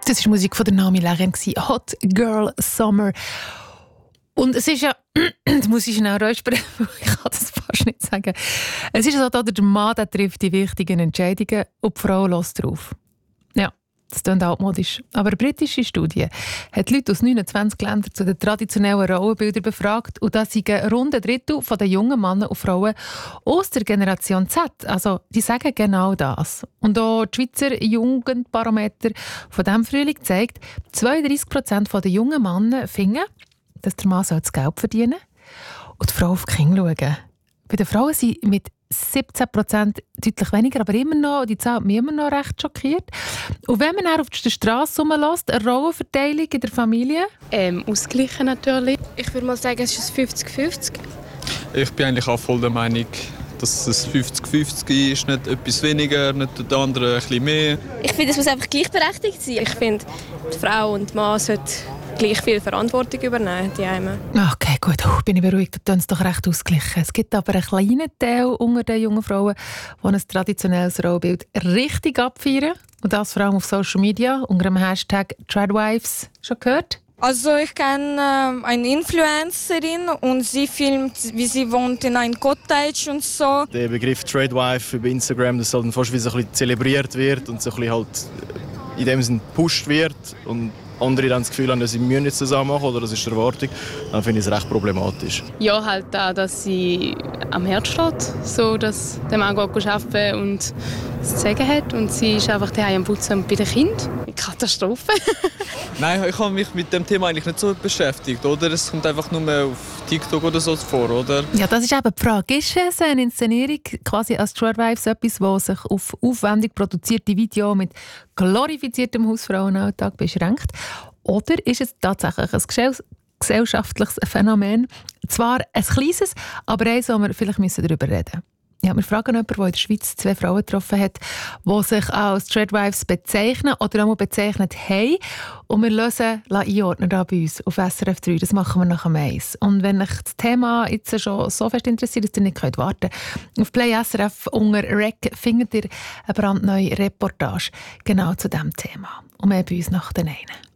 Das war Musik von der Nami Lagen, Hot Girl Summer. Und es ist ja, jetzt muss ich schnell räuspern, ich kann das fast nicht sagen. Es ist so, der Mann der trifft die wichtigen Entscheidungen und die Frau lässt drauf. Ja, das klingt altmodisch. Aber eine britische Studie hat Leute aus 29 Ländern zu den traditionellen Rollenbildern befragt. Und das sind rund ein Drittel von den jungen Männern und Frauen aus der Generation Z. Also, die sagen genau das. Und auch die Schweizer Jugendbarometer von diesem Frühling zeigt, 32% der jungen Männer finden, dass der Mann das Geld verdienen soll und die Frau auf die Kinder schauen. Bei den Frauen sind mit 17% deutlich weniger, aber immer noch, die Zahl hat mich immer noch recht schockiert. Und wenn man dann auf der Straße rumlässt, eine Rollenverteilung in der Familie? Ausgleichen natürlich. Ich würde mal sagen, es ist 50-50. Ich bin eigentlich auch voll der Meinung, dass es 50-50 ist, nicht etwas weniger, nicht der andere ein bisschen mehr. Ich finde, es muss einfach gleichberechtigt sein. Ich finde, die Frau und der Mann sollten gleich viel Verantwortung übernehmen, die einen. Okay, gut, bin ich beruhigt. Du es doch recht ausgleichen. Es gibt aber einen kleinen Teil unter den jungen Frauen, die ein traditionelles Rollenbild richtig abfeiern. Und das vor allem auf Social Media unter dem Hashtag Tradwives. Schon gehört? Also ich kenne eine Influencerin und sie filmt, wie sie wohnt in einem Cottage und so. Der Begriff Tradewife über Instagram, das halt fast wie so ein bisschen zelebriert wird und so ein bisschen halt in dem Sinne gepusht wird und andere dann das Gefühl haben, dass sie nicht zusammen machen oder das ist die Erwartung, dann finde ich es recht problematisch. Ja, halt auch, dass sie am Herd steht, so dass der Mann geht arbeiten und das zu sagen hat und sie ist einfach daheim am Putzen und bei den Kindern. Katastrophe. Nein, ich habe mich mit dem Thema eigentlich nicht so beschäftigt, oder? Es kommt einfach nur auf TikTok oder so vor, oder? Ja, das ist eben die Frage. Ist es eine Inszenierung quasi als Tradwives etwas, das sich auf aufwendig produzierte Video mit glorifiziertem Hausfrauenalltag beschränkt? Oder ist es tatsächlich ein gesellschaftliches Phänomen? Zwar ein kleines, aber eins, wo wir vielleicht darüber reden müssen. Ja, wir fragen jemanden, der in der Schweiz 2 Frauen getroffen hat, die sich als Tradwives bezeichnen oder auch mal bezeichnet haben. Und wir lassen einordnen da bei uns auf SRF 3. Das machen wir nach dem Eis. Und wenn euch das Thema jetzt schon so fest interessiert, dass ihr nicht warten könnt, auf Play SRF unter REC findet ihr eine brandneue Reportage genau zu diesem Thema. Und mehr bei uns nach den einen.